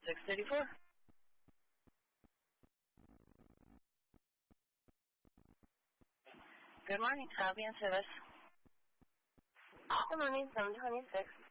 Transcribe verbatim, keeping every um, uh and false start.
six thirty-four. Good morning, Albion Service. Good morning, seven twenty-six.